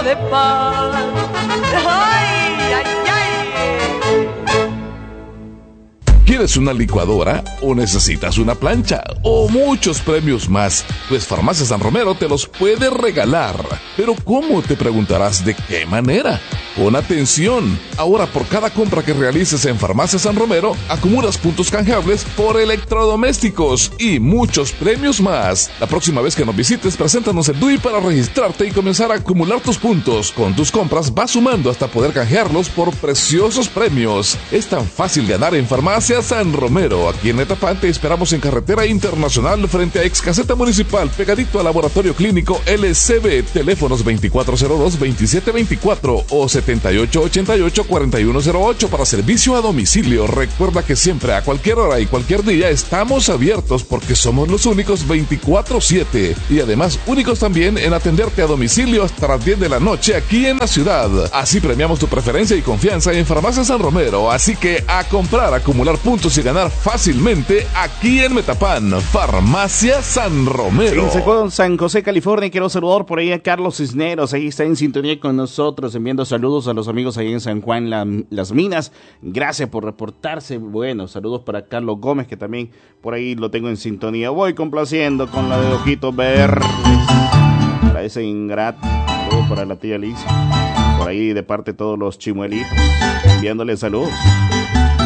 de paz. ¡Ay, ay, ay! ¿Quieres una licuadora o necesitas una plancha o muchos premios más? Pues Farmacia San Romero te los puede regalar. ¿Pero cómo? Te preguntarás, ¿de qué manera? Pon atención. Ahora por cada compra que realices en Farmacia San Romero, acumulas puntos canjeables por electrodomésticos y muchos premios más. La próxima vez que nos visites, preséntanos el DUI para registrarte y comenzar a acumular tus puntos. Con tus compras vas sumando hasta poder canjearlos por preciosos premios. Es tan fácil ganar en Farmacia San Romero. Aquí en Metapán te esperamos en Carretera Internacional frente a Ex Caseta Municipal, pegadito al Laboratorio Clínico LCB. Teléfonos 2402-2724 o 7888-4108 para servicio a domicilio. Recuerda que siempre, a cualquier hora y cualquier día, estamos abiertos porque somos los únicos 24/7 y además únicos también en atenderte a domicilio hasta las 10 de la noche aquí en la ciudad. Así premiamos tu preferencia y confianza en Farmacia San Romero. Así que a comprar, acumular puntos y ganar fácilmente aquí en Metapán. Farmacia San Romero. En San José, California. Quiero saludar por ahí a Carlos Cisneros. Ahí está en sintonía con nosotros, enviando saludos a los amigos ahí en San Juan Las Minas. Gracias por reportarse. Bueno, saludos para Carlos Gómez, que también por ahí lo tengo en sintonía. Voy complaciendo con la de ojitos verdes para ese ingrato. Saludos para la tía Liz, por ahí de parte de todos los chimuelitos, enviándole saludos.